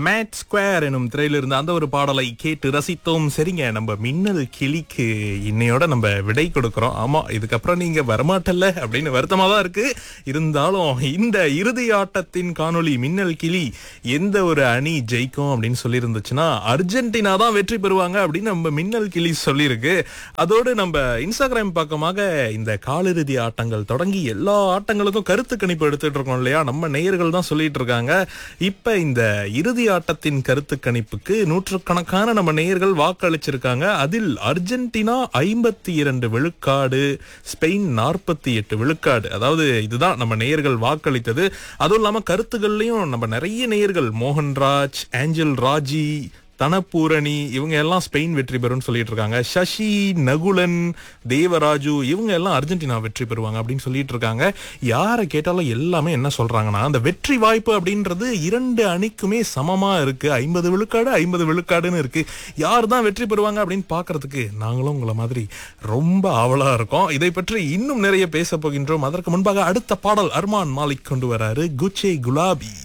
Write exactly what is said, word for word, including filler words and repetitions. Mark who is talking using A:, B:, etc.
A: Mat square எனும் திரையிலிருந்து அந்த ஒரு பாடலை கேட்டு ரசித்தோம். சரிங்க, நம்ம மின்னல் கிளிக்கு இன்னையோட நம்ம விடை கொடுக்கிறோம். ஆமா, இதுக்கப்புறம் நீங்க வரமாட்டல்ல அப்படின்னு வருத்தமா தான் இருக்கு. இருந்தாலும் இந்த இறுதி ஆட்டத்தின் காணொளி மின்னல் கிளி எந்த ஒரு அணி ஜெயிக்கும் அப்படின்னு சொல்லி இருந்துச்சுன்னா அர்ஜென்டினா தான் வெற்றி பெறுவாங்க அப்படின்னு நம்ம மின்னல் கிளி சொல்லியிருக்கு. அதோடு நம்ம இன்ஸ்டாகிராம் பக்கமாக இந்த காலிறுதி ஆட்டங்கள் தொடங்கி எல்லா ஆட்டங்களுக்கும் கருத்து கணிப்பு எடுத்துட்டு இருக்கோம் இல்லையா, நம்ம நேயர்கள் தான் சொல்லிட்டு இருக்காங்க. இப்ப இந்த இறுதி ஆட்டத்தின் கருத்து கணிப்புக்கு நூற்றுக்கணக்கான நம்ம நேயர்கள் வாக்களிச்சிருக்காங்க. அதில் அர்ஜென்டினா ஐம்பத்தி இரண்டு விழுக்காடு, ஸ்பெயின் நாற்பத்தி எட்டு விழுக்காடு. அதாவது இதுதான் நம்ம நேயர்கள் வாக்களித்தது. அதுவும் இல்லாம கருத்துகள்லயும் நம்ம நிறைய நேயர்கள் மோகன்ராஜ், ஏஞ்சல் ராஜி, தனபூரணி இவங்க எல்லாம் ஸ்பெயின் வெற்றி பெறும் சொல்லிட்டு இருக்காங்க. சசி, நகுலன், தேவராஜு இவங்க எல்லாம் அர்ஜென்டினா வெற்றி பெறுவாங்க அப்படின்னு சொல்லிட்டு இருக்காங்க. யாரை கேட்டாலும் எல்லாமே என்ன சொல்றாங்கன்னா அந்த வெற்றி வாய்ப்பு அப்படின்றது இரண்டு அணிக்குமே சமமா இருக்கு. ஐம்பது விழுக்காடு ஐம்பது விழுக்காடுன்னு இருக்கு. யார் தான் வெற்றி பெறுவாங்க அப்படின்னு பாக்குறதுக்கு நாங்களும் உங்களை மாதிரி ரொம்ப ஆவலா இருக்கோம். இதை பற்றி இன்னும் நிறைய பேச போகின்றோம். அதற்கு முன்பாக அடுத்த பாடல் அர்மான் மாலிக் கொண்டு வராரு, குச்சே குலாபி.